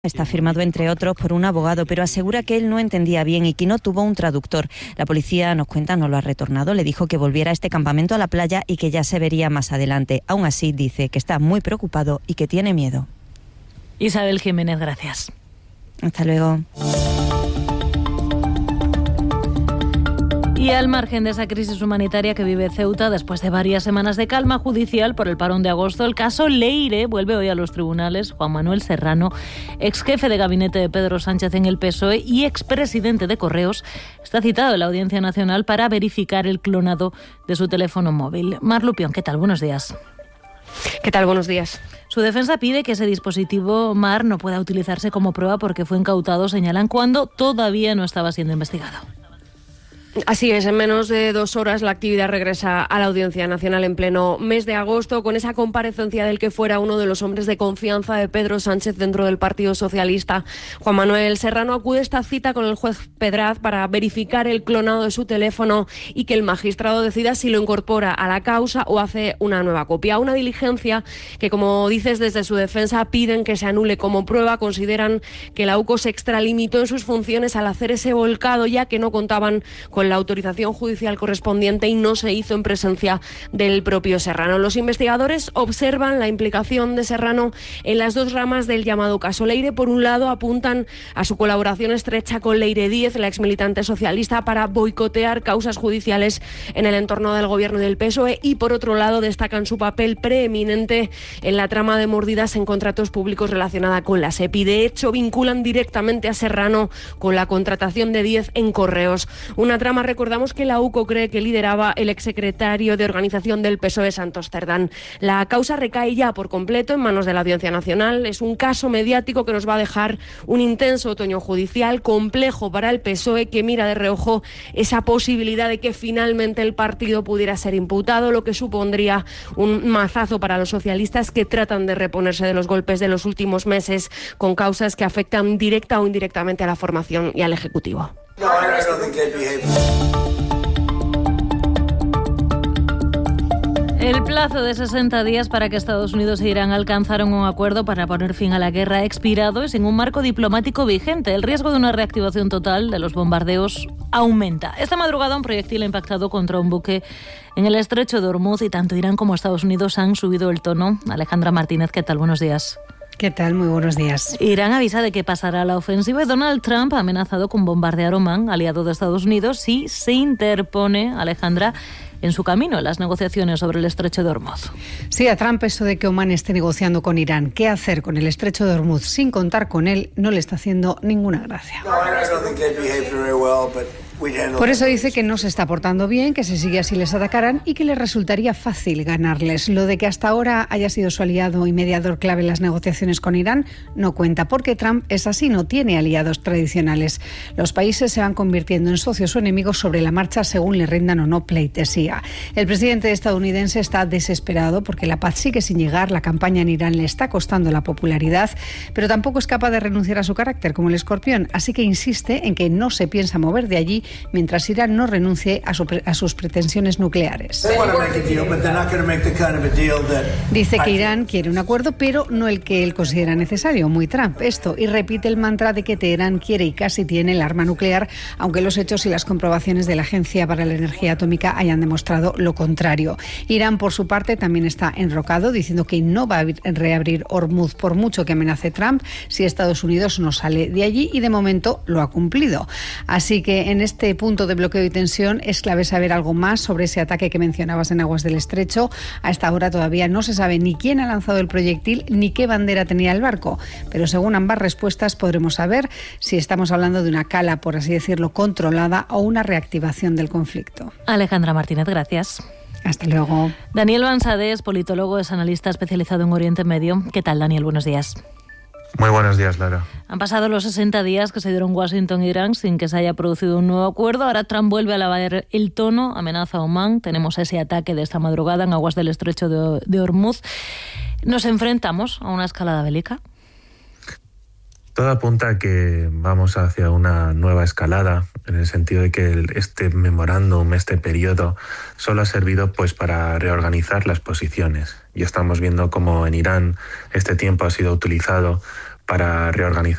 Está firmado, entre otros, por un abogado, pero asegura que él no entendía bien y que no tuvo un traductor. La policía, nos cuenta, no lo ha retornado. Le dijo que volviera a este campamento a la playa y que ya se vería más adelante. Aún así, dice que está muy preocupado y que tiene miedo. Isabel Jiménez, gracias. Hasta luego. Y al margen de esa crisis humanitaria que vive Ceuta, después de varias semanas de calma judicial por el parón de agosto, el caso Leire vuelve hoy a los tribunales. Juan Manuel Serrano, ex jefe de gabinete de Pedro Sánchez en el PSOE y expresidente de Correos, está citado en la Audiencia Nacional para verificar el clonado de su teléfono móvil. Mar Lupión, ¿qué tal? Buenos días. ¿Qué tal? Buenos días. Su defensa pide que ese dispositivo Mar no pueda utilizarse como prueba porque fue incautado, señalan, cuando todavía no estaba siendo investigado. Así es, en menos de 2 horas la actividad regresa a la Audiencia Nacional en pleno mes de agosto, con esa comparecencia del que fuera uno de los hombres de confianza de Pedro Sánchez dentro del Partido Socialista. Juan Manuel Serrano acude a esta cita con el juez Pedraz para verificar el clonado de su teléfono y que el magistrado decida si lo incorpora a la causa o hace una nueva copia. Una diligencia que, como dices, desde su defensa piden que se anule como prueba. Consideran que la UCO se extralimitó en sus funciones al hacer ese volcado, ya que no contaban con la autorización judicial correspondiente y no se hizo en presencia del propio Serrano. Los investigadores observan la implicación de Serrano en las 2 ramas del llamado caso Leire. Por un lado, apuntan a su colaboración estrecha con Leire Díez, la exmilitante socialista, para boicotear causas judiciales en el entorno del gobierno del PSOE, y por otro lado destacan su papel preeminente en la trama de mordidas en contratos públicos relacionada con la SEPI. De hecho, vinculan directamente a Serrano con la contratación de Díez en Correos. Una trama, recordamos, que la UCO cree que lideraba el exsecretario de organización del PSOE, Santos Cerdán. La causa recae ya por completo en manos de la Audiencia Nacional. Es un caso mediático que nos va a dejar un intenso otoño judicial, complejo para el PSOE, que mira de reojo esa posibilidad de que finalmente el partido pudiera ser imputado, lo que supondría un mazazo para los socialistas, que tratan de reponerse de los golpes de los últimos meses con causas que afectan directa o indirectamente a la formación y al Ejecutivo. El plazo de 60 días para que Estados Unidos e Irán alcanzaron un acuerdo para poner fin a la guerra ha expirado y sin un marco diplomático vigente. El riesgo de una reactivación total de los bombardeos aumenta. Esta madrugada un proyectil ha impactado contra un buque en el estrecho de Hormuz y tanto Irán como Estados Unidos han subido el tono. Alejandra Martínez, ¿qué tal? Buenos días. ¿Qué tal? Muy buenos días. Irán avisa de que pasará la ofensiva y Donald Trump ha amenazado con bombardear Omán, aliado de Estados Unidos, si se interpone, Alejandra, en su camino en las negociaciones sobre el estrecho de Hormuz. Sí, a Trump eso de que Omán esté negociando con Irán, qué hacer con el estrecho de Hormuz sin contar con él, no le está haciendo ninguna gracia. Por eso dice que no se está portando bien, que si sigue así les atacarán y que les resultaría fácil ganarles. Lo de que hasta ahora haya sido su aliado y mediador clave en las negociaciones con Irán no cuenta, porque Trump es así, no tiene aliados tradicionales. Los países se van convirtiendo en socios o enemigos sobre la marcha según le rindan o no pleitesía. El presidente estadounidense está desesperado porque la paz sigue sin llegar, la campaña en Irán le está costando la popularidad, pero tampoco es capaz de renunciar a su carácter como el escorpión, así que insiste en que no se piensa mover de allí mientras Irán no renuncie a sus pretensiones nucleares. Dice que Irán quiere un acuerdo, pero no el que él considera necesario, muy Trump esto, y repite el mantra de que Teherán quiere y casi tiene el arma nuclear, aunque los hechos y las comprobaciones de la Agencia para la Energía Atómica hayan demostrado lo contrario. Irán, por su parte, también está enrocado, diciendo que no va a reabrir Hormuz por mucho que amenace Trump si Estados Unidos no sale de allí, y de momento lo ha cumplido. Así que en este punto de bloqueo y tensión es clave saber algo más sobre ese ataque que mencionabas en aguas del estrecho. A esta hora todavía no se sabe ni quién ha lanzado el proyectil ni qué bandera tenía el barco, pero según ambas respuestas podremos saber si estamos hablando de una cala, por así decirlo, controlada o una reactivación del conflicto. Alejandra Martínez, gracias. Hasta luego. Daniel Bansades, politólogo, es analista especializado en Oriente Medio. ¿Qué tal, Daniel? Buenos días. Muy buenos días, Lara. Han pasado los 60 días que se dieron Washington e Irán sin que se haya producido un nuevo acuerdo. Ahora Trump vuelve a elevar el tono, amenaza a Omán. Tenemos ese ataque de esta madrugada en aguas del estrecho de Hormuz. ¿Nos enfrentamos a una escalada bélica? Todo apunta a que vamos hacia una nueva escalada, en el sentido de que este memorándum, este periodo, solo ha servido pues para reorganizar las posiciones. Y estamos viendo cómo en Irán este tiempo ha sido utilizado para reorganizar